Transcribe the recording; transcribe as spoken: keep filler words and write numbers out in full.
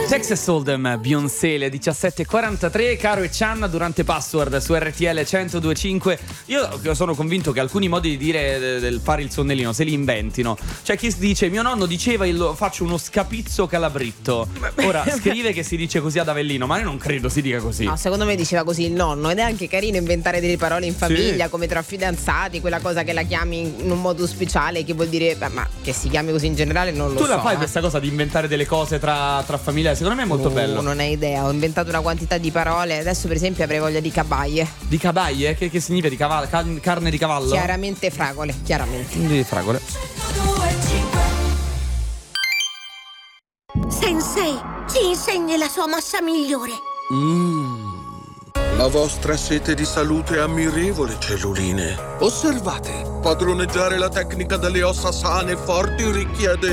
Texas Hold'em, Beyoncé, le diciassette e quarantatré. Caro e Cianna durante Password su R T L centodue e cinque. Io sono convinto che alcuni modi di dire del fare il sonnellino se li inventino. C'è chi dice mio nonno diceva il, faccio uno scapizzo calabritto. Ora scrive che si dice così ad Avellino, ma io non credo si dica così. No, secondo me diceva così il nonno. Ed è anche carino inventare delle parole in famiglia, sì, come tra fidanzati, quella cosa che la chiami in un modo speciale, che vuol dire beh, ma che si chiami così in generale non lo tu so. Tu la fai eh. questa cosa di inventare delle cose tra, tra famiglie? Secondo me è molto no, bello. Non hai idea, ho inventato una quantità di parole. Adesso per esempio avrei voglia di cabaie. Di cabaie? Che, che significa? Di cavallo? Carne di cavallo? Chiaramente fragole, chiaramente. Di fragole. Sensei, ci insegni la sua mossa migliore. Mmm. La vostra sete di salute è ammirevole, celluline. Osservate, padroneggiare la tecnica delle ossa sane, forti, richiede